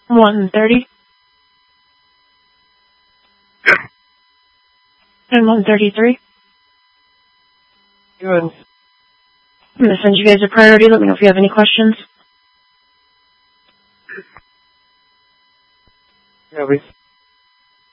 1:30. And 1:33. Good. I'm going to send you guys a priority. Let me know if you have any questions. Yeah,